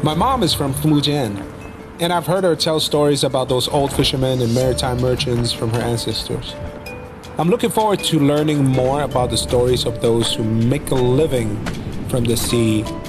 My mom is from Fujian, and I've heard her tell stories about those old fishermen and maritime merchants from her ancestors. I'm looking forward to learning more about the stories of those who make a living from the sea